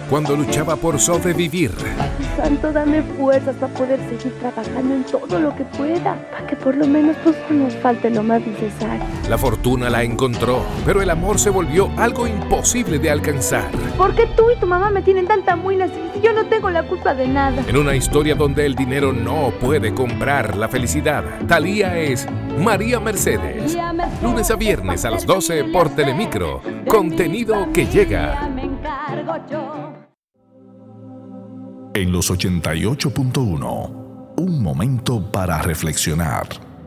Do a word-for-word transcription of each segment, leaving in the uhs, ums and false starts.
cuando luchaba por sobrevivir. Santo, dame fuerzas para poder seguir trabajando en todo lo que pueda, para que por lo menos pues no nos falte lo más necesario. La fortuna la encontró, pero el amor se volvió algo imposible de alcanzar. ¿Por qué tú y tu mamá me tienen tanta muina si yo no tengo la culpa de nada? En una historia donde el dinero no puede comprar la felicidad, Thalía es María Mercedes. Lunes a viernes a las doce por Telemicro. Contenido que llega. En los ochenta y ocho punto uno, un momento para reflexionar.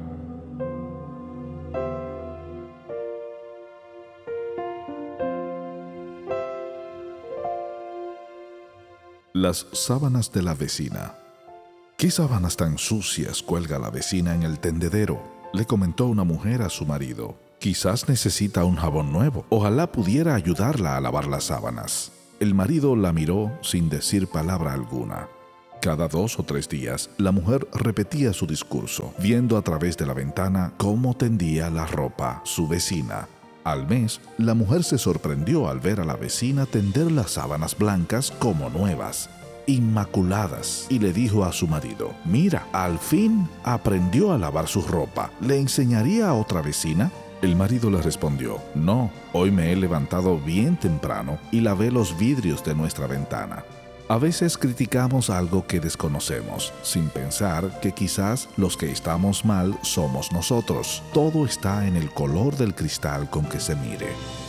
Las sábanas de la vecina. ¿Qué sábanas tan sucias cuelga la vecina en el tendedero?, le comentó una mujer a su marido. Quizás necesita un jabón nuevo. Ojalá pudiera ayudarla a lavar las sábanas. El marido la miró sin decir palabra alguna. Cada dos o tres días, la mujer repetía su discurso, viendo a través de la ventana cómo tendía la ropa su vecina. Al mes, la mujer se sorprendió al ver a la vecina tender las sábanas blancas como nuevas, inmaculadas, y le dijo a su marido: «Mira, al fin aprendió a lavar su ropa. ¿Le enseñaría a otra vecina?». El marido le respondió: «No, hoy me he levantado bien temprano y lavé los vidrios de nuestra ventana». A veces criticamos algo que desconocemos, sin pensar que quizás los que estamos mal somos nosotros. Todo está en el color del cristal con que se mire.